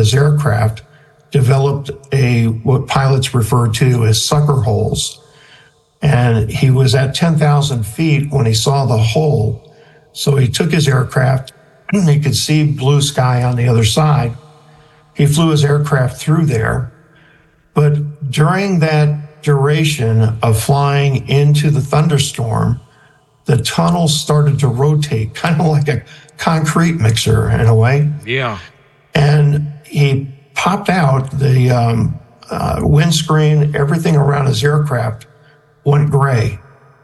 his aircraft developed what pilots refer to as sucker holes. And he was at 10,000 feet when he saw the hole. So he took his aircraft, he could see blue sky on the other side. He flew his aircraft through there. But during that duration of flying into the thunderstorm, the tunnel started to rotate, kind of like a concrete mixer in a way. Yeah. And he popped out, the windscreen, everything around his aircraft went gray.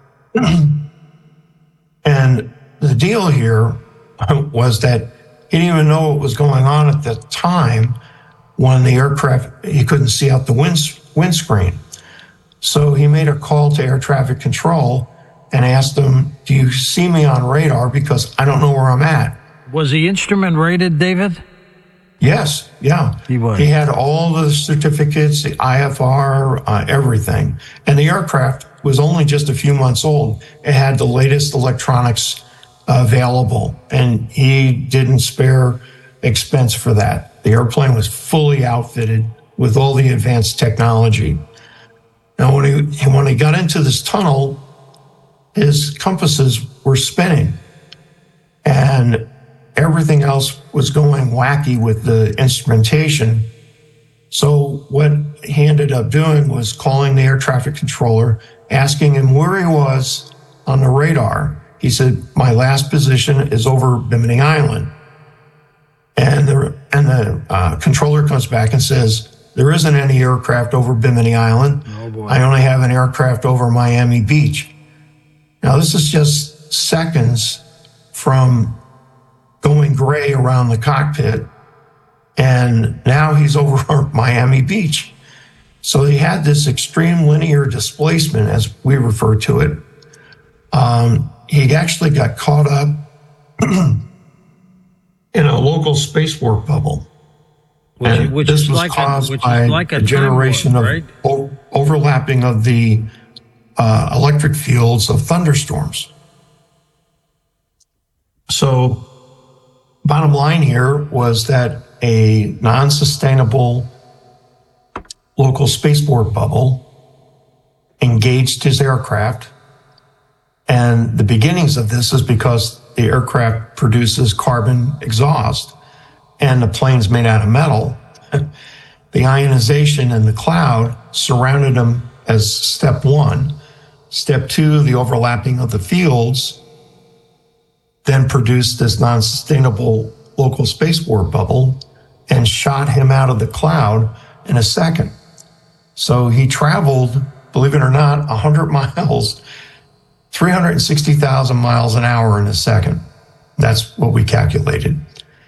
And the deal here was that he didn't even know what was going on at the time when the aircraft, he couldn't see out the windscreen. So he made a call to air traffic control and asked them, do you see me on radar? Because I don't know where I'm at. Was he instrument rated, David? Yes, yeah. He was. He had all the certificates, the IFR, everything. And the aircraft was only just a few months old. It had the latest electronics available, and he didn't spare expense for that. The airplane was fully outfitted with all the advanced technology. Now, when he got into this tunnel, his compasses were spinning, and everything else was going wacky with the instrumentation. So what he ended up doing was calling the air traffic controller, asking him where he was on the radar. He said, my last position is over Bimini Island. And the controller comes back and says, there isn't any aircraft over Bimini Island. Oh, boy. I only have an aircraft over Miami Beach. Now, this is just seconds from going gray around the cockpit, and now he's over Miami Beach. So he had this extreme linear displacement, as we refer to it. He actually got caught up in a local spaceport bubble. Which this is was like caused a by a generation warp, right? of overlapping of the electric fields of thunderstorms. So bottom line here was that a non-sustainable local spaceport bubble engaged his aircraft. And the beginnings of this is because the aircraft produces carbon exhaust and the plane's made out of metal. The ionization in the cloud surrounded him as step one. Step two, the overlapping of the fields, then produced this non-sustainable local spaceport bubble and shot him out of the cloud in a second. So he traveled, believe it or not, 100 miles, 360,000 miles an hour in a second. That's what we calculated.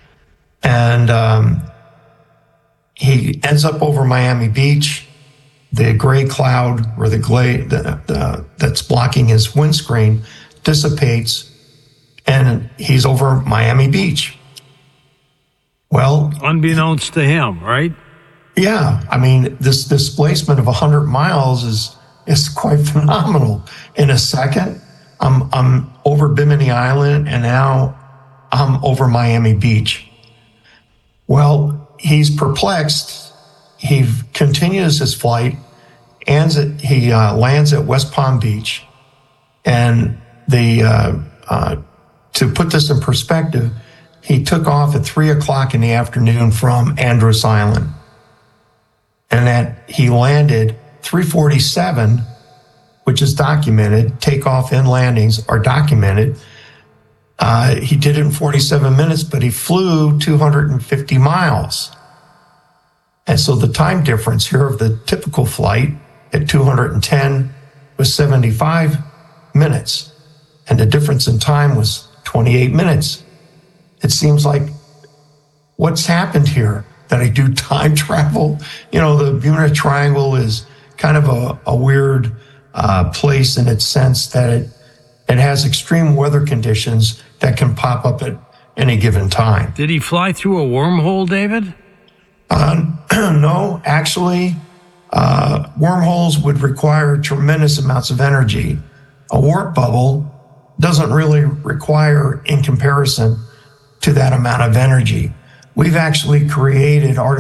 And he ends up over Miami Beach. The gray cloud, or that's blocking his windscreen, dissipates, and he's over Miami Beach. Well, unbeknownst to him, right? Yeah, I mean, this displacement of 100 miles is quite phenomenal. In a second, I'm over Bimini Island, and now I'm over Miami Beach. Well, he's perplexed. He continues his flight, and he lands at West Palm Beach. And to put this in perspective, he took off at 3:00 in the afternoon from Andros Island, and that he landed 3:47, which is documented. Takeoff and landings are documented. He did it in 47 minutes, but he flew 250 miles. And so the time difference here of the typical flight at 210 was 75 minutes. And the difference in time was 28 minutes. It seems like, what's happened here? That I do time travel? You know, the Bermuda Triangle is kind of a weird place in its sense that it has extreme weather conditions that can pop up at any given time. Did he fly through a wormhole, David? No, actually, wormholes would require tremendous amounts of energy. A warp bubble doesn't really require, in comparison to that amount of energy. We've actually created